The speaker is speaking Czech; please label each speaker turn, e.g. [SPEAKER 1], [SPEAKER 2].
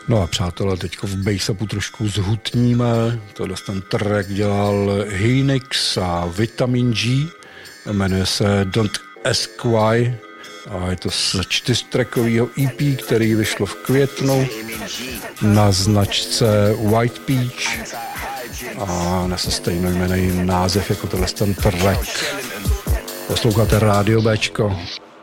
[SPEAKER 1] No a přátelé, teďko v Base-upu trošku zhutníme. Tohle ten track dělal Heinix a Vitamin G. Jmenuje se Don't Ask Why. A je to z 4trackového EP, který vyšlo v květnu na značce White Peach. A nese stejnojmenný název jako ten track. Posloucháte Rádio Bčko.